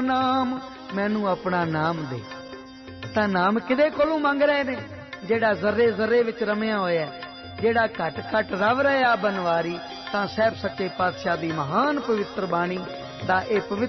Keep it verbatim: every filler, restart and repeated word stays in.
नाम, मैनू अपना नाम दे। तां नाम किदे कोलों मंग रहे ने? जेड़ा जर्रे जर्रे विच रमिया होया, जेड़ा घट घट रव रहा बनवारी। तां साहिब सच्चे पातशाह दी महान पवित्र बाणी दा ए पवित्र